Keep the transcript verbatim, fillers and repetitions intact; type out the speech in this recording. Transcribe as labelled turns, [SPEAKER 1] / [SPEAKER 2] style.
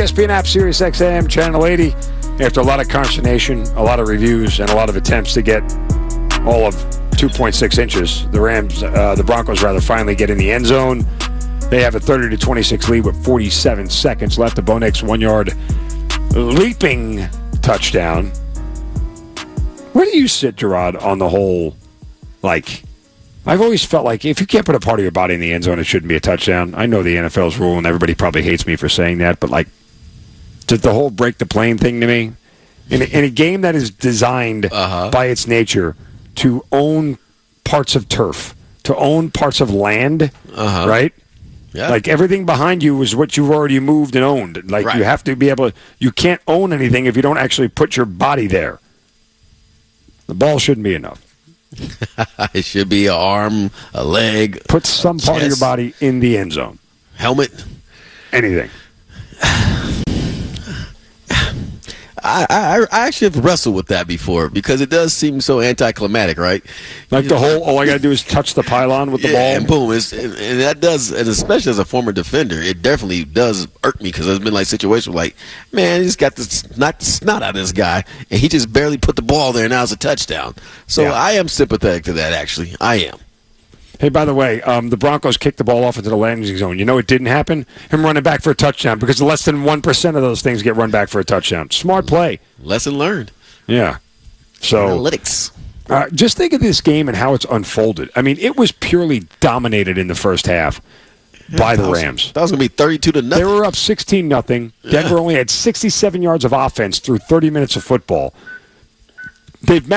[SPEAKER 1] S P N app, Sirius X M, Channel eighty. After a lot of consternation, a lot of reviews, and a lot of attempts to get all of two point six inches, the Rams, uh, the Broncos rather, finally get in the end zone. They have a thirty to twenty-six lead with forty-seven seconds left. The Bo Nix one-yard leaping touchdown. Where do you sit, Gerard, on the whole, like, I've always felt like if you can't put a part of your body in the end zone, it shouldn't be a touchdown. I know the N F L's rule, and everybody probably hates me for saying that, but, like, just the whole break the plane thing to me, in a, in a game that is designed uh-huh. by its nature to own parts of turf, to own parts of land, uh-huh. right? Yeah. Like, everything behind you is what you've already moved and owned. Like, right. you have to be able to, you can't own anything if you don't actually put your body there. The ball shouldn't be enough.
[SPEAKER 2] It should be an arm, a leg.
[SPEAKER 1] Put some part chest. of your body in the end zone.
[SPEAKER 2] Helmet.
[SPEAKER 1] Anything.
[SPEAKER 2] I, I, I actually have wrestled with that before because it does seem so anticlimactic, right?
[SPEAKER 1] Like the whole, all I got to do is touch the pylon with the
[SPEAKER 2] yeah,
[SPEAKER 1] ball.
[SPEAKER 2] And boom. It's, and that does, and especially as a former defender, it definitely does irk me because there's been like situations like, man, he's got this not snot out of this guy, and he just barely put the ball there, and now it's a touchdown. So yeah. I am sympathetic to that, actually. I am.
[SPEAKER 1] Hey, by the way, um, the Broncos kicked the ball off into the landing zone. You know it didn't happen? Him running back for a touchdown because less than one percent of those things get run back for a touchdown. Smart play.
[SPEAKER 2] Lesson learned.
[SPEAKER 1] Yeah. So
[SPEAKER 2] Analytics.
[SPEAKER 1] Uh, just think of this game and how it's unfolded. I mean, it was purely dominated in the first half yeah, by the
[SPEAKER 2] was,
[SPEAKER 1] Rams.
[SPEAKER 2] That was going to be thirty-two to nothing.
[SPEAKER 1] They were up sixteen nothing. Denver yeah. only had sixty-seven yards of offense through thirty minutes of football. They've